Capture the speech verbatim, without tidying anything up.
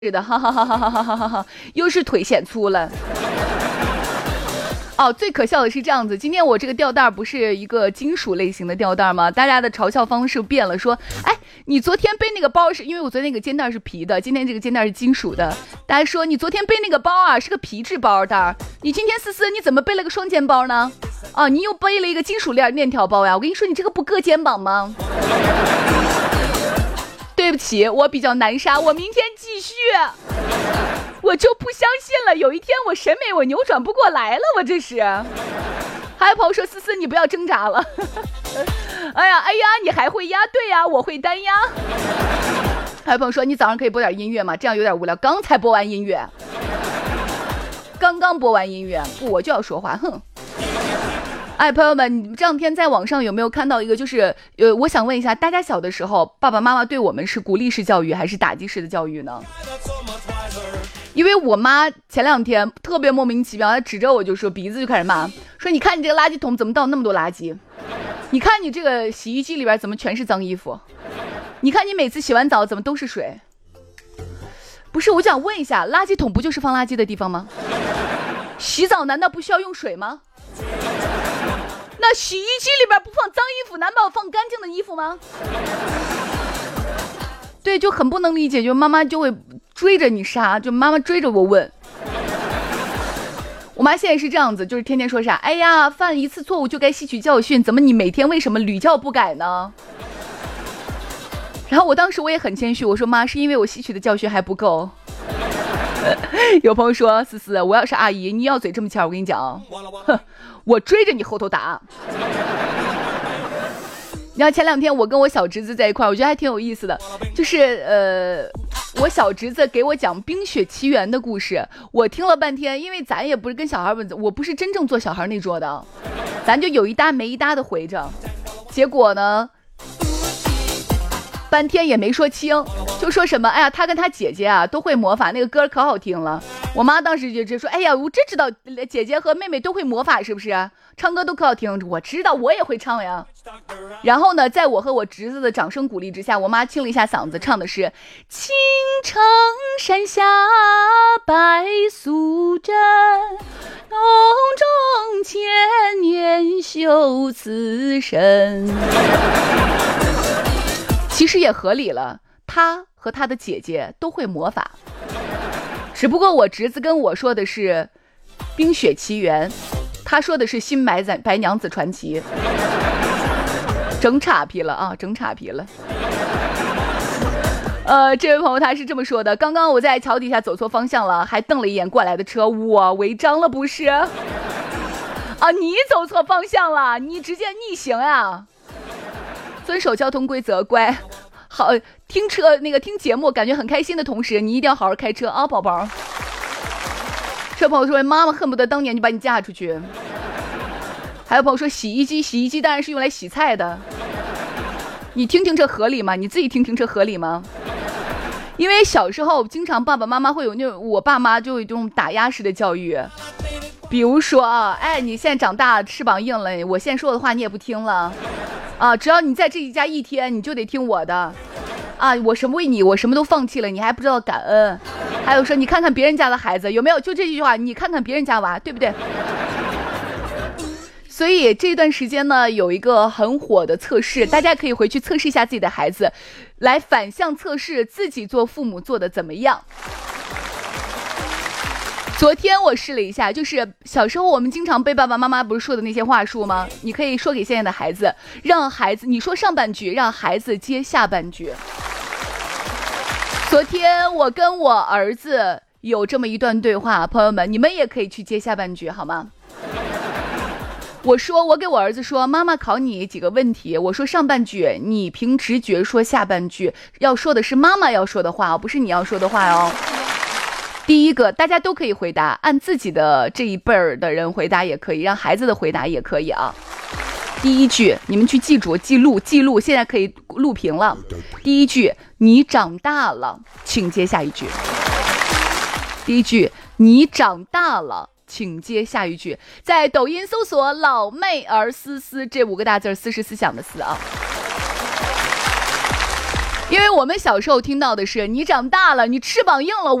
是的，哈哈哈哈哈哈哈哈，又是腿显粗了。哦，最可笑的是这样子，今天我这个吊带不是一个金属类型的吊带吗？大家的嘲笑方式变了，说，哎，你昨天背那个包是因为我昨天那个肩带是皮的，今天这个肩带是金属的。大家说你昨天背那个包啊是个皮质包带，你今天思思你怎么背了个双肩包呢？啊，你又背了一个金属链链条包呀？我跟你说，你这个不硌肩膀吗？对不起，我比较难杀，我明天继续。我就不相信了，有一天我审美我扭转不过来了，我这是。还有朋友说思思你不要挣扎了。哎呀哎呀，你还会压？对呀，我会单压。还有朋友说你早上可以播点音乐吗？这样有点无聊。刚才播完音乐，刚刚播完音乐，不我就要说话，哼。哎，朋友们，你们这两天在网上有没有看到一个，就是呃，我想问一下，大家小的时候，爸爸妈妈对我们是鼓励式教育还是打击式的教育呢？因为我妈前两天特别莫名其妙，她指着我就说，鼻子就开始骂，说你看你这个垃圾桶怎么倒那么多垃圾？你看你这个洗衣机里边怎么全是脏衣服？你看你每次洗完澡怎么都是水？不是，我想问一下，垃圾桶不就是放垃圾的地方吗？洗澡难道不需要用水吗？那洗衣机里边不放脏衣服，难道放干净的衣服吗？对，就很不能理解，就妈妈就会追着你杀，就妈妈追着我问。我妈现在是这样子，就是天天说啥，哎呀，犯一次错误就该吸取教训，怎么你每天为什么屡教不改呢？然后我当时我也很谦虚，我说妈，是因为我吸取的教训还不够。有朋友说思思，我要是阿姨，你要嘴这么欠，我跟你讲，哼，我追着你后头打。你知道前两天我跟我小侄子在一块，我觉得还挺有意思的，就是呃，我小侄子给我讲《冰雪奇缘》的故事，我听了半天，因为咱也不是跟小孩们，我不是真正做小孩那桌的，咱就有一搭没一搭的回着，结果呢，半天也没说清，就说什么，哎呀，他跟他姐姐啊都会魔法，那个歌可好听了。我妈当时就直说，哎呀，我真知道姐姐和妹妹都会魔法，是不是？唱歌都可好听，我知道，我也会唱呀。然后呢，在我和我侄子的掌声鼓励之下，我妈清了一下嗓子，唱的是青城山下白素贞，洞中千年修此身。其实也合理了，他和他的姐姐都会魔法，只不过我侄子跟我说的是冰雪奇缘，他说的是新白仔白娘子传奇。整岔皮了啊，整岔皮了。呃，这位朋友他是这么说的，刚刚我在桥底下走错方向了，还瞪了一眼过来的车，我违章了不是？啊，你走错方向了，你直接逆行啊，遵守交通规则，乖。好，听车那个听节目感觉很开心的同时，你一定要好好开车啊，宝宝。这朋友说妈妈恨不得当年就把你嫁出去。还有朋友说洗衣机，洗衣机当然是用来洗菜的。你听听这合理吗？你自己听听这合理吗？因为小时候经常爸爸妈妈会有那种，我爸妈就有这种打压式的教育。比如说啊，哎，你现在长大翅膀硬了，我现在说的话你也不听了啊！只要你在这一家一天，你就得听我的啊！我什么为你，我什么都放弃了，你还不知道感恩。还有说你看看别人家的孩子有没有，就这句话，你看看别人家娃，对不对？所以这段时间呢，有一个很火的测试，大家可以回去测试一下自己的孩子，来反向测试自己做父母做的怎么样。昨天我试了一下，就是小时候我们经常被爸爸妈妈不是说的那些话术吗？你可以说给现在的孩子，让孩子你说上半句，让孩子接下半句。昨天我跟我儿子有这么一段对话，朋友们，你们也可以去接下半句好吗？我说，我给我儿子说，妈妈考你几个问题，我说上半句你凭直觉说，下半句要说的是妈妈要说的话，不是你要说的话哦。第一个大家都可以回答，按自己的这一辈儿的人回答也可以，让孩子的回答也可以啊。第一句你们去记住，记录记录，现在可以录屏了。第一句你长大了，请接下一句。第一句你长大了，请接下一句。在抖音搜索老妹儿思思这五个大字，思是思想的思啊。因因为我们小时候听到的是你长大了，你翅膀硬了。